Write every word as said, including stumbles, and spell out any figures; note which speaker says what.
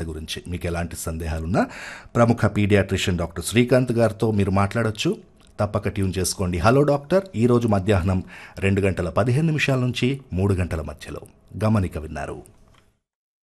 Speaker 1: గురించి మీకు ఎలాంటి సందేహాలున్నా ప్రముఖ పీడియాట్రిషియన్ డాక్టర్ శ్రీకాంత్ గారితో మీరు మాట్లాడొచ్చు. తప్పక ట్యూన్ చేసుకోండి. హలో డాక్టర్ ఈరోజు మధ్యాహ్నం రెండు గంటల పదిహేను నిమిషాల నుంచి మూడు గంటల మధ్యలో గమనిక విన్నారు.